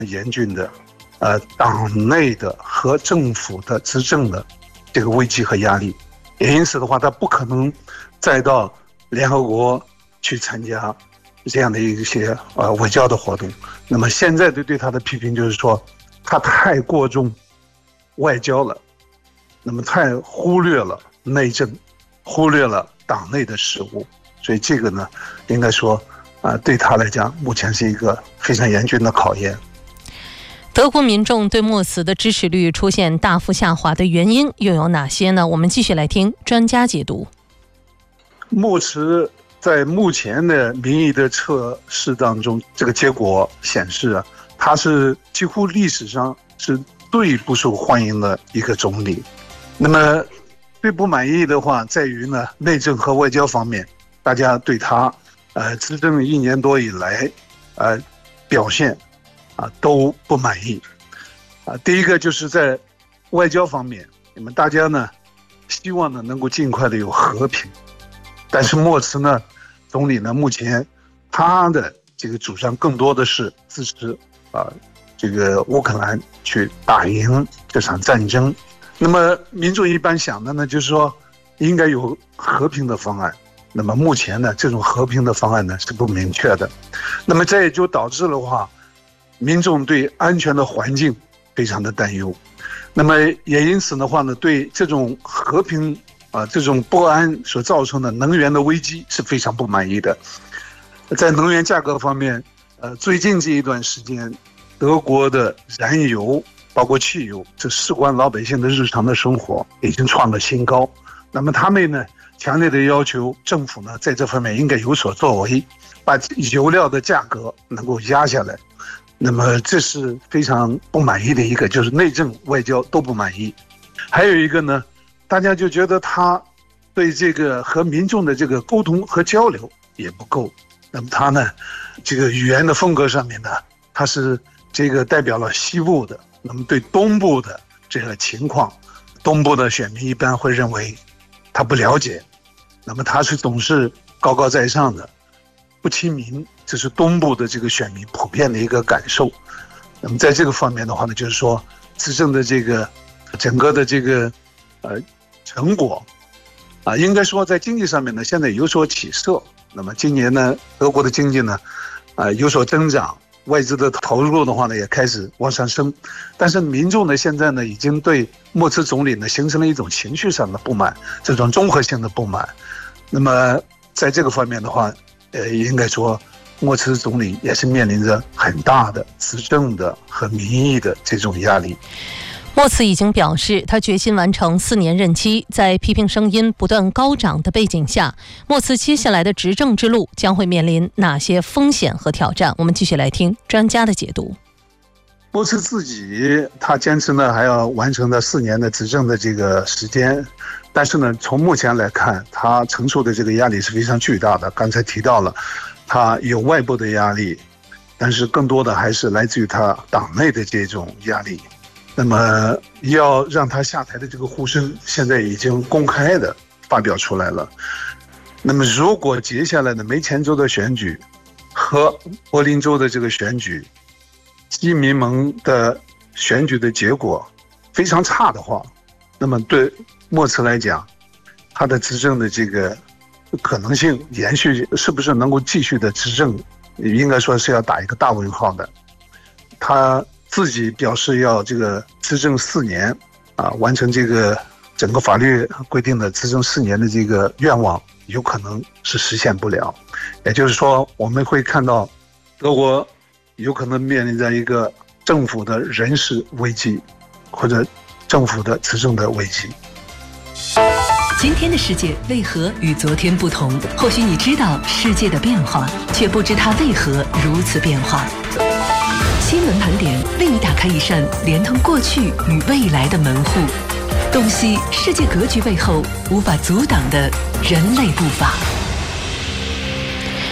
严峻的党内的和政府的执政的这个危机和压力，也因此的话，他不可能再到联合国去参加这样的一些外交的活动。那么现在对他的批评就是说，他太过重外交了，那么太忽略了内政，忽略了党内的事务，所以这个呢，应该说对他来讲，目前是一个非常严峻的考验。 德国民众对默茨的支持率出现大幅下滑的原因又有哪些呢？我们继续来听专家解读。 默茨在目前的民意的测试当中，这个结果显示他是几乎历史上是最不受欢迎的一个总理。那么最不满意的话在于呢，内政和外交方面，大家对他执政1年多以来表现都不满意。第一个就是在外交方面，你们大家呢希望呢能够尽快的有和平，但是默茨呢总理呢目前他的这个主张更多的是支持这个乌克兰去打赢这场战争。那么民众一般想的呢就是说应该有和平的方案，那么目前呢这种和平的方案呢是不明确的。那么这也就导致的话，民众对安全的环境非常的担忧，那么也因此的话呢，对这种和平这种不安所造成的能源的危机是非常不满意的。在能源价格方面，最近这一段时间，德国的燃油包括汽油，这事关老百姓的日常的生活，已经创了新高。那么他们呢，强烈的要求政府呢，在这方面应该有所作为，把油料的价格能够压下来。那么这是非常不满意的一个，就是内政外交都不满意。还有一个呢，大家就觉得他对这个和民众的这个沟通和交流也不够。那么他呢，这个语言的风格上面呢，他是这个代表了西部的，那么对东部的这个情况，东部的选民一般会认为他不了解，那么他是总是高高在上的，不亲民，这是东部的这个选民普遍的一个感受。那么在这个方面的话呢，就是说执政的这个整个的这个成果应该说在经济上面呢现在有所起色。那么今年呢，德国的经济呢有所增长，外资的投入的话呢也开始往上升，但是民众呢现在呢已经对默茨总理呢形成了一种情绪上的不满，这种综合性的不满。那么在这个方面的话，应该说默茨总理也是面临着很大的执政的和民意的这种压力。 默茨已经表示，他决心完成4年任期。在批评声音不断高涨的背景下，默茨接下来的执政之路将会面临哪些风险和挑战？我们继续来听专家的解读。 默茨自己他坚持呢还要完成的4年的执政的这个时间，但是呢从目前来看，他承受的这个压力是非常巨大的。刚才提到了他有外部的压力，但是更多的还是来自于他党内的这种压力。那么要让他下台的这个呼声现在已经公开的发表出来了。那么如果接下来的梅前州的选举和柏林州的这个选举，基民盟的选举的结果非常差的话，那么对默茨来讲，他的执政的这个可能性延续是不是能够继续的执政，应该说是要打一个大问号的。他自己表示要这个执政4年完成这个整个法律规定的执政4年的这个愿望，有可能是实现不了。也就是说，我们会看到德国有可能面临着一个政府的人事危机，或者政府的执政的危机。 今天的世界为何与昨天不同？或许你知道世界的变化，却不知它为何如此变化。新闻盘点为你打开一扇连通过去与未来的门户，洞悉世界格局背后无法阻挡的人类步伐。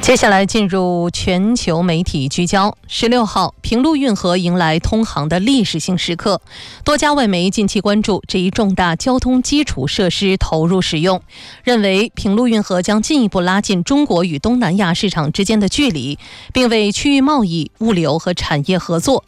接下来进入全球媒体聚焦。16号，平陆运河迎来通航的历史性时刻，多家外媒近期关注这一重大交通基础设施投入使用，认为平陆运河将进一步拉近中国与东南亚市场之间的距离，并为区域贸易、物流和产业合作